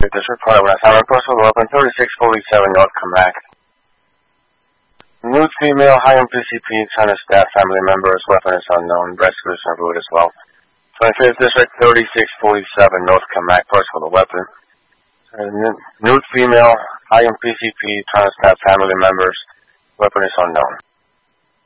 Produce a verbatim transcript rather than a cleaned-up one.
District Court, when I found a personal weapon, thirty-six forty-seven North Camac. Nude female, high-end P C P, China staff, family members, weapon is unknown, rescuers and route as well. twenty-fifth District, thirty-six forty-seven North Camac, personal weapon. Nude female, high-end P C P, China staff, family members, weapon is unknown.